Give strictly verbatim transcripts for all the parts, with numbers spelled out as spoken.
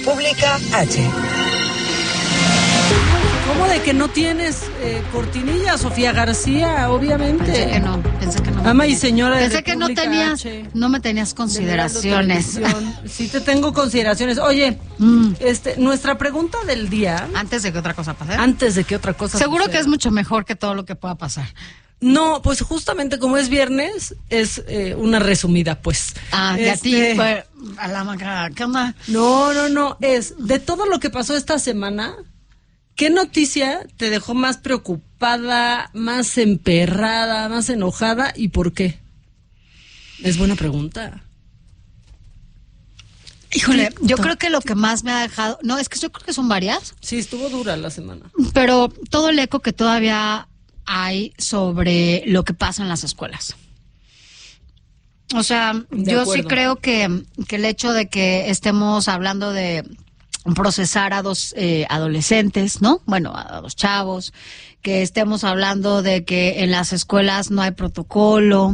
Pública H. ¿Cómo de que no tienes eh, cortinilla, Sofía García? Obviamente. Pensé que no, pensé que no. Ama y señora de Pensé que no tenías, H, no me tenías consideraciones. Sí te tengo consideraciones. Oye, mm. este, nuestra pregunta del día. Antes de que otra cosa pase. Antes de que otra cosa Seguro suceda. que es mucho mejor que todo lo que pueda pasar. No, pues justamente como es viernes, es eh, una resumida, pues. Ah, que este... a ti, pues, a la maca, ¿qué onda? No, no, no, es de todo lo que pasó esta semana. ¿Qué noticia te dejó más preocupada, más emperrada, más enojada y por qué? Es buena pregunta. Híjole, yo creo que lo que más me ha dejado... No, es que yo creo que son varias. Sí, estuvo dura la semana. Pero todo el eco que todavía hay sobre lo que pasa en las escuelas. O sea, De yo acuerdo. sí creo que, que el hecho de que estemos hablando de procesar a dos eh, adolescentes, ¿no? Bueno, a dos chavos, que estemos hablando de que en las escuelas no hay protocolo,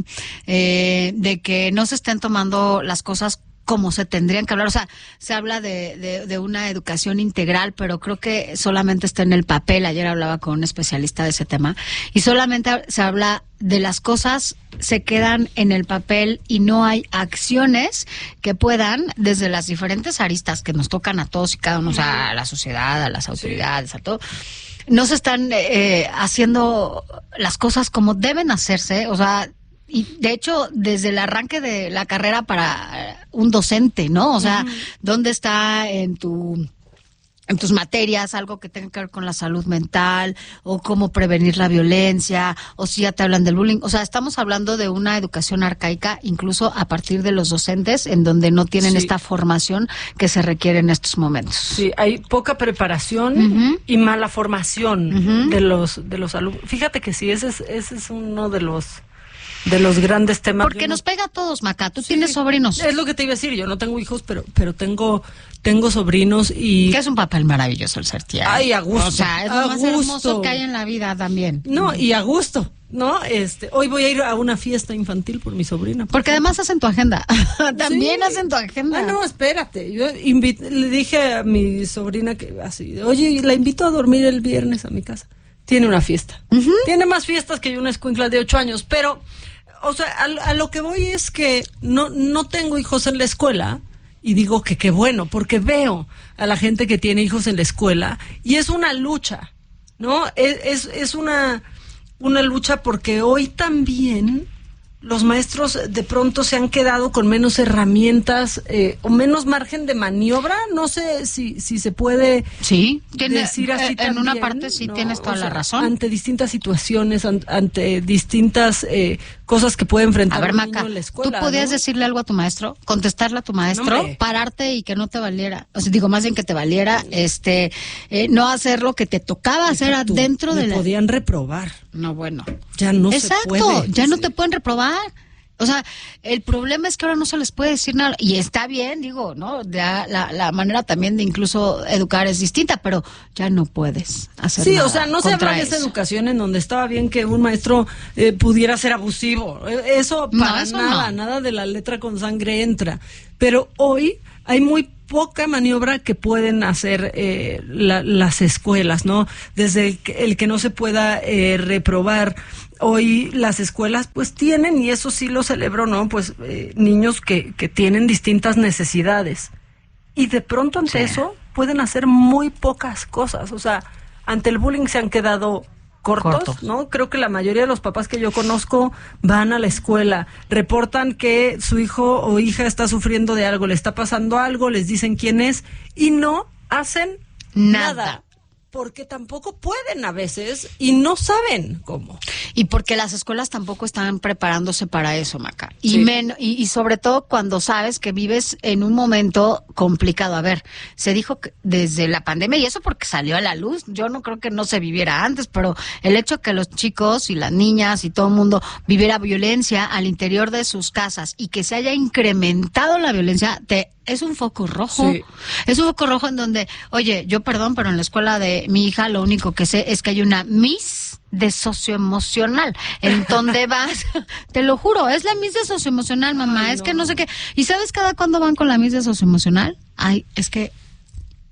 eh, de que no se estén tomando las cosas como se tendrían que hablar. O sea, se habla de, de, de una educación integral, pero creo que solamente está en el papel. Ayer hablaba con un especialista de ese tema y solamente se habla de las cosas, se quedan en el papel y no hay acciones que puedan, desde las diferentes aristas que nos tocan a todos y cada uno, o sea, a la sociedad, a las autoridades, a todo, no se están eh, haciendo las cosas como deben hacerse. O sea, y de hecho, desde el arranque de la carrera para un docente, ¿no? O sea, uh-huh. ¿dónde está en tu en tus materias algo que tenga que ver con la salud mental o cómo prevenir la violencia, o si ya te hablan del bullying? O sea, estamos hablando de una educación arcaica, incluso a partir de los docentes, en donde no tienen sí. esta formación que se requiere en estos momentos. Sí, hay poca preparación uh-huh. y mala formación uh-huh. de los de los alumnos. Fíjate que sí, ese es, ese es uno de los de los grandes temas. Porque uno... nos pega a todos, Maca. Tú sí, tienes sobrinos. Es lo que te iba a decir. Yo no tengo hijos, pero pero tengo tengo sobrinos y... Que es un papel maravilloso el ser tía. Ay, a gusto. O sea, es lo a más gusto. hermoso que hay en la vida también. No, y a gusto, ¿no? Este, hoy voy a ir a una fiesta infantil por mi sobrina. Por Porque ejemplo. además hacen tu agenda. También sí. hacen tu agenda. Ah, no, espérate. Yo invité, le dije a mi sobrina que así, oye, la invito a dormir el viernes a mi casa. Tiene una fiesta. Uh-huh. Tiene más fiestas que una escuincla de ocho años, pero... O sea, a, a lo que voy es que no, no tengo hijos en la escuela y digo que qué bueno, porque veo a la gente que tiene hijos en la escuela y es una lucha, ¿no? Es, es, es una, una lucha porque hoy también los maestros de pronto se han quedado con menos herramientas eh, o menos margen de maniobra. No sé si, si se puede sí, tiene, decir así en también, una parte sí, ¿no? Tienes toda o sea, la razón. Ante distintas situaciones, an, ante distintas eh, cosas que puede enfrentar a ver, un Maca, niño en la escuela. ¿tú podías ¿no? decirle algo a tu maestro? ¿Contestarle a tu maestro? No, pararte y que no te valiera. O sea, digo, más bien que te valiera, este, eh, no hacer lo que te tocaba hacer Exacto, adentro de me la... podían reprobar. No, bueno. Ya no Exacto, se puede. ya no sí. te pueden reprobar. O sea, el problema es que ahora no se les puede decir nada, y está bien, digo, ¿no? Ya la, la manera también de incluso educar es distinta, pero ya no puedes hacer sí, nada. Sí, o sea, no se habla de esa educación en donde estaba bien que un maestro eh, pudiera ser abusivo. Eso para no, eso nada, no. nada de la letra con sangre entra. Pero hoy hay muy poca maniobra que pueden hacer eh, la, las escuelas, ¿no? Desde el que, el que no se pueda eh, reprobar. Hoy las escuelas pues tienen, y eso sí lo celebro, ¿no? Pues eh, niños que, que tienen distintas necesidades. Y de pronto ante sí. eso pueden hacer muy pocas cosas. O sea, ante el bullying se han quedado cortos, cortos, ¿no? Creo que la mayoría de los papás que yo conozco van a la escuela, reportan que su hijo o hija está sufriendo de algo, le está pasando algo, les dicen quién es y no hacen nada. nada. Porque tampoco pueden a veces y no saben cómo. Y porque las escuelas tampoco están preparándose para eso, Maca. Y, sí. men- y, y sobre todo cuando sabes que vives en un momento complicado. A ver, se dijo que desde la pandemia, y eso porque salió a la luz, yo no creo que no se viviera antes, pero el hecho que los chicos y las niñas y todo el mundo viviera violencia al interior de sus casas y que se haya incrementado la violencia, te es un foco rojo. Sí. Es un foco rojo en donde, oye, yo perdón, pero en la escuela de mi hija lo único que sé es que hay una Miss de socioemocional. ¿En dónde vas? Te lo juro, es la Miss de socioemocional, mamá. Ay, es no. que no sé qué. ¿Y sabes cada cuándo van con la Miss de socioemocional? Ay, es que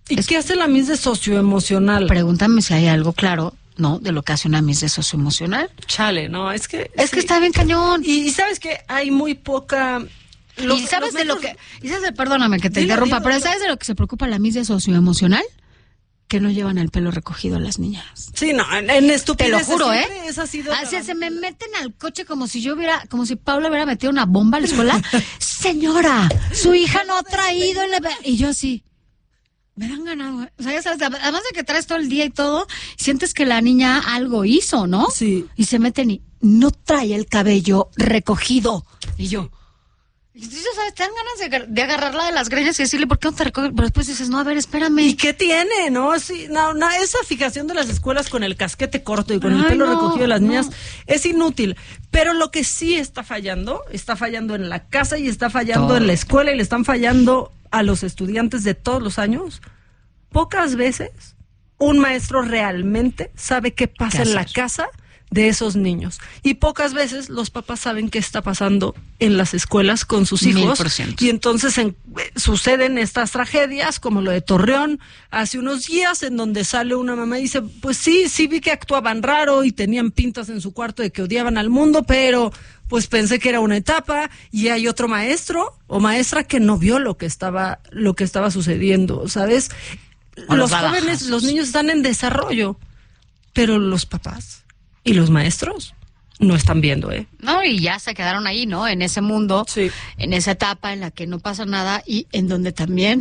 ¿Y es, qué hace la Miss de socioemocional? Pregúntame si hay algo claro, ¿no? De lo que hace una Miss de socioemocional. Chale, no, es que... Es sí. que está bien cañón. Y, y sabes que hay muy poca... Los, ¿Y sabes de lo que... Y sabes, perdóname que te dilo, interrumpa, dilo, pero dilo. ¿Sabes de lo que se preocupa la Miss de socioemocional? Que no llevan el pelo recogido las niñas. Sí, no, en, en estupidez. Te lo juro, ¿eh? Esa ha sido Así la... se me meten al coche como si yo hubiera, como si Paula hubiera metido una bomba a la escuela. Señora, su hija no ha traído el... Y yo así, me dan ganado. O sea, ya sabes, además de que traes todo el día y todo, sientes que la niña algo hizo, ¿no? Sí. Y se meten y no trae el cabello recogido. Y yo... Y tú ya sabes, te dan ganas de, de agarrarla de las greñas y decirle, ¿por qué no te recoges? Pero después dices, no, a ver, espérame. ¿Y qué tiene, no? Sí, no, no, esa fijación de las escuelas con el casquete corto y con Ay, el pelo no, recogido de las no. niñas es inútil. Pero lo que sí está fallando, está fallando en la casa y está fallando Todo. en la escuela y le están fallando a los estudiantes de todos los años. Pocas veces un maestro realmente sabe qué pasa ¿Qué en la casa de esos niños. Y pocas veces los papás saben qué está pasando en las escuelas con sus hijos. Mil por ciento. Y entonces en, eh, suceden estas tragedias, como lo de Torreón, hace unos días, en donde sale una mamá y dice, pues sí, sí vi que actuaban raro y tenían pintas en su cuarto de que odiaban al mundo, pero pues pensé que era una etapa. Y hay otro maestro o maestra que no vio lo que estaba, lo que estaba sucediendo, ¿sabes? O los jóvenes, los niños están en desarrollo, pero los papás y los maestros no están viendo, ¿eh? No, y ya se quedaron ahí, ¿no? En ese mundo, sí. en esa etapa en la que no pasa nada y en donde también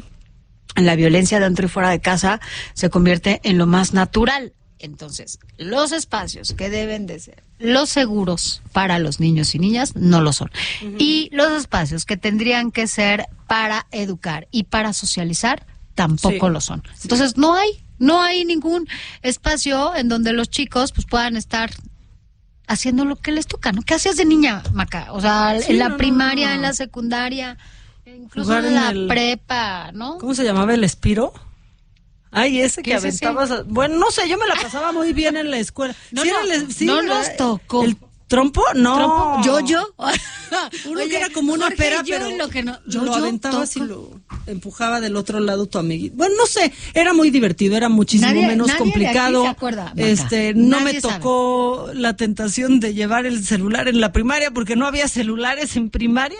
la violencia dentro y fuera de casa se convierte en lo más natural. Entonces, los espacios que deben de ser los seguros para los niños y niñas no lo son. Uh-huh. Y los espacios que tendrían que ser para educar y para socializar tampoco sí. lo son. Entonces, sí. no hay No hay ningún espacio en donde los chicos pues puedan estar haciendo lo que les toca, ¿no? ¿Qué hacías de niña, Maca? O sea, sí, en la no, primaria, no, no. en la secundaria, incluso Jugar en la en el... prepa, ¿no? ¿Cómo se llamaba el Espiro? Ay, ese que aventabas. A... Bueno, no sé, yo me la pasaba muy bien en la escuela. No, sí, no, el... sí, no nos tocó. El... ¿Trompo? No. ¿Trompo? ¿Yo-yo? Uno Oye, que era como una Jorge, pera, yo pero lo que no, yo, lo yo aventabas toco. y lo empujaba del otro lado tu amiguito. Bueno, no sé, era muy divertido, era muchísimo nadie, menos nadie complicado. De aquí se acuerda, este, no nadie me tocó sabe. la tentación de llevar el celular en la primaria porque no había celulares en primaria.